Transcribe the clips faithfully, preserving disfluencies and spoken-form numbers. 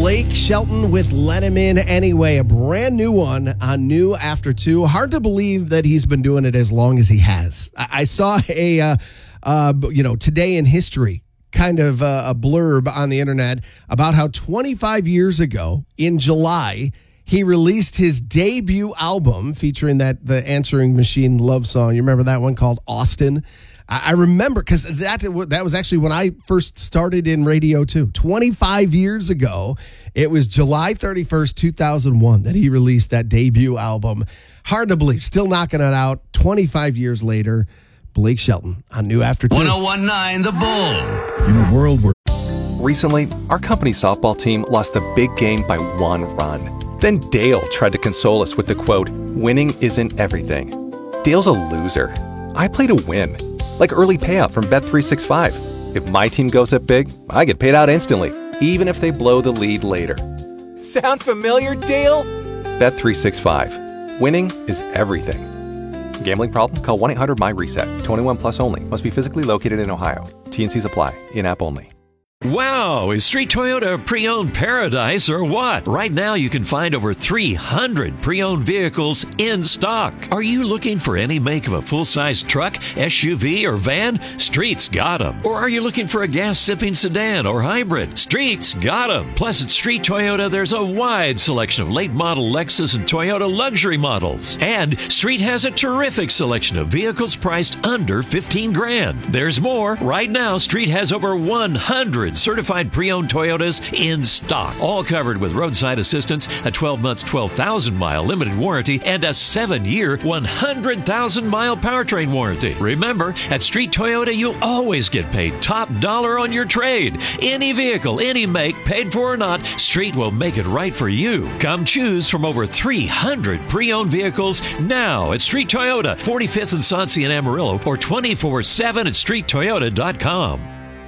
Blake Shelton with Let Him In Anyway, a brand new one on New After Two. Hard to believe that he's been doing it as long as he has. I, I saw a, uh, uh, you know, Today in History kind of uh, a blurb on the internet about how twenty-five years ago in July, he released his debut album featuring that the Answering Machine love song. You remember that one called Austin? I remember because that that was actually when I first started in radio too. twenty-five years ago, it was July thirty-first, two thousand one that he released that debut album. Hard to believe, still knocking it out twenty-five years later. Blake Shelton on New After Two. one oh one point nine The Bull. In a world where... Recently, our company softball team lost the big game by one run. Then Dale tried to console us with the quote, "Winning isn't everything." Dale's a loser. I play to win. Like early payout from Bet three sixty-five. If my team goes up big, I get paid out instantly, even if they blow the lead later. Sound familiar, Dale? Bet three sixty-five. Winning is everything. Gambling problem? Call one eight hundred M Y reset. twenty-one plus only. Must be physically located in Ohio. T and Cs apply. In-app only. Wow, is Street Toyota pre-owned paradise or what? Right now you can find over three hundred pre-owned vehicles in stock. Are you looking for any make of a full-size truck, S U V, or van? Street's got them. Or are you looking for a gas-sipping sedan or hybrid? Street's got them. Plus at Street Toyota there's a wide selection of late-model Lexus and Toyota luxury models. And Street has a terrific selection of vehicles priced under fifteen grand. There's more. Right now Street has over one hundred certified pre-owned Toyotas in stock, all covered with roadside assistance, a twelve-month, twelve thousand mile limited warranty, and a seven-year, one hundred thousand mile powertrain warranty. Remember, at Street Toyota, you'll always get paid top dollar on your trade. Any vehicle, any make, paid for or not, Street will make it right for you. Come choose from over three hundred pre-owned vehicles now at Street Toyota, forty-fifth and Sauncey in Amarillo, or twenty-four seven at street toyota dot com.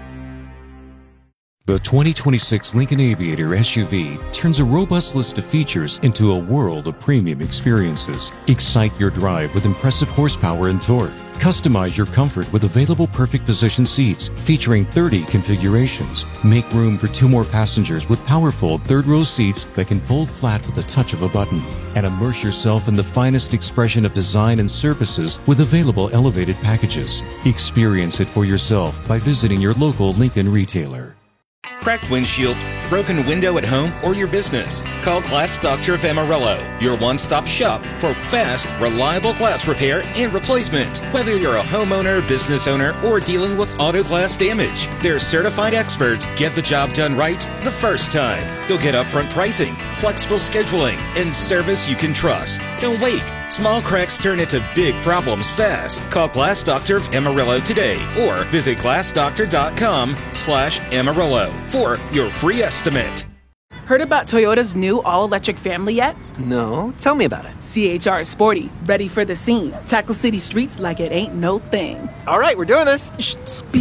The twenty twenty-six Lincoln Aviator S U V turns a robust list of features into a world of premium experiences. Excite your drive with impressive horsepower and torque. Customize your comfort with available perfect position seats featuring thirty configurations. Make room for two more passengers with powerful third-row seats that can fold flat with the touch of a button. And immerse yourself in the finest expression of design and services with available elevated packages. Experience it for yourself by visiting your local Lincoln retailer. Cracked windshield, broken window at home or your business? Call Glass Doctor of Amarillo, your one-stop shop for fast, reliable glass repair and replacement. Whether you're a homeowner, business owner, or dealing with auto glass damage, their certified experts get the job done right the first time. You'll get upfront pricing, flexible scheduling, and service you can trust. Don't wait. Small cracks turn into big problems fast. Call Glass Doctor of Amarillo today or visit glassdoctor.com slash Amarillo for your free estimate. Heard about Toyota's new all-electric family yet? No, tell me about it. C H R is sporty, ready for the scene. Tackle city streets like it ain't no thing. All right, we're doing this. Shh,